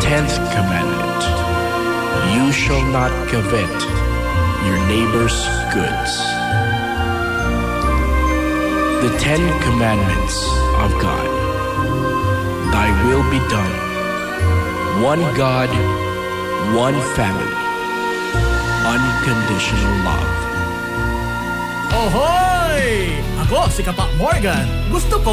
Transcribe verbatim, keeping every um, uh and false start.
tenth commandment. You shall not covet your neighbor's goods. The Ten Commandments of God. Thy will be done. One God, one family. Unconditional love. Ohoy! Ako si Kapak Morgan. Gusto ko